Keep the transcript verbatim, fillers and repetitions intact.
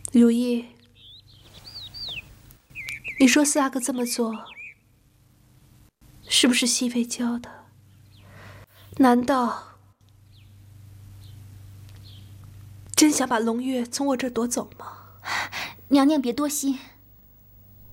如意，你说四阿哥这么做，是不是熹妃教的？难道真想把龙月从我这夺走吗？ 娘娘别多心。